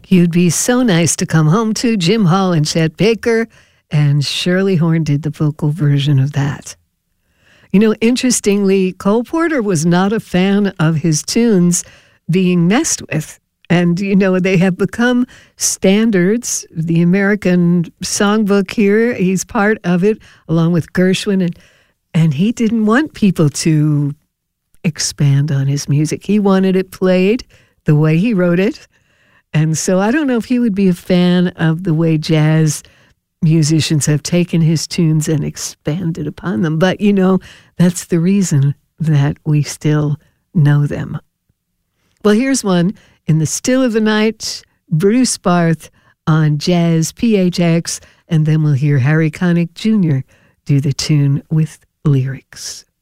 You'd Be So Nice to Come Home To, Jim Hall and Chet Baker, and Shirley Horn did the vocal version of that. You know, interestingly, Cole Porter was not a fan of his tunes being messed with. And, you know, they have become standards. The American Songbook here, he's part of it, along with Gershwin. And he didn't want people to expand on his music. He wanted it played the way he wrote it. And so I don't know if he would be a fan of the way jazz musicians have taken his tunes and expanded upon them. But, you know, that's the reason that we still know them. Well, here's one. In the Still of the Night, Bruce Barth on Jazz PHX, and then we'll hear Harry Connick Jr. do the tune with lyrics.